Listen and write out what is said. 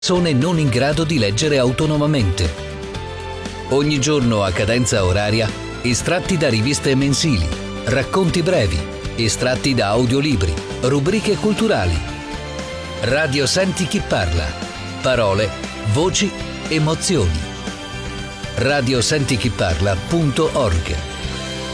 persone non in grado di leggere autonomamente. Ogni giorno a cadenza oraria, estratti da riviste mensili, racconti brevi, estratti da audiolibri, rubriche culturali. Radio Senti chi parla. Parole, voci, emozioni. radiosentichiparla.org